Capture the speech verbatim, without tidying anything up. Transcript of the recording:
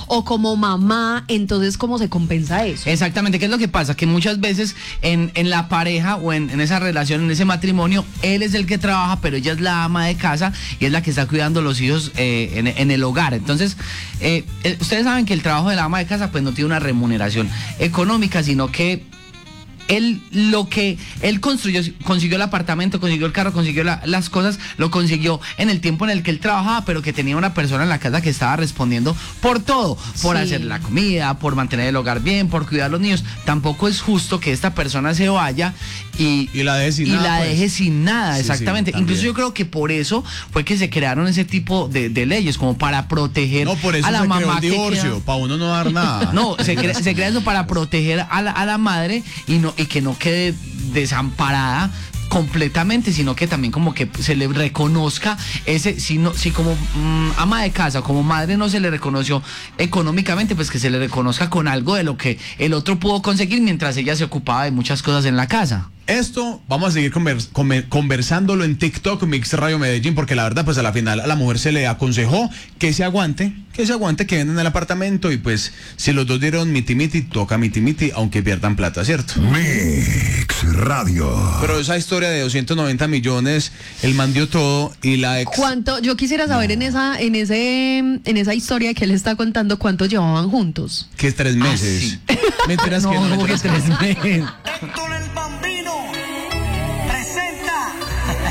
o como mamá, entonces ¿cómo se compensa eso? Exactamente, ¿qué es lo que pasa? Que muchas veces en, en la pareja o en, en esa relación, en ese matrimonio, él es el que trabaja, pero ella es la ama de casa y es la que está cuidando a los hijos eh, en, en el hogar. Entonces, eh, ustedes saben que el trabajo de la ama de casa pues no tiene una remuneración económica, sino que él lo que él construyó, consiguió el apartamento, consiguió el carro, consiguió la, las cosas, lo consiguió en el tiempo en el que él trabajaba, pero que tenía una persona en la casa que estaba respondiendo por todo, por sí. hacer la comida, por mantener el hogar bien, por cuidar a los niños. Tampoco es justo que esta persona se vaya y, y la deje sin y nada. La pues. deje sin nada, sí, exactamente. Sí, Incluso yo creo que por eso fue que se crearon ese tipo de, de leyes, como para proteger no, por eso a la se mamá. Creó el divorcio, para uno no dar nada. No, se crea, se crea eso para proteger a la, a la madre y no y que no quede desamparada completamente, sino que también como que se le reconozca ese, si no, si como mmm, ama de casa, como madre no se le reconoció económicamente, pues que se le reconozca con algo de lo que el otro pudo conseguir mientras ella se ocupaba de muchas cosas en la casa. Esto vamos a seguir convers conver conversándolo en TikTok, Mix Radio Medellín, porque la verdad, pues a la final a la mujer se le aconsejó que se aguante, que se aguante, que vendan el apartamento y pues si los dos dieron miti miti, toca miti miti, aunque pierdan plata, ¿cierto? Mix Radio. Pero esa historia de doscientos noventa millones, él mandó todo y la ex... ¿Cuánto? Yo quisiera saber no. en esa en ese en esa historia que él está contando cuánto llevaban juntos. Que tres meses. Ah, sí. Mentiras no, que no, no que tres meses.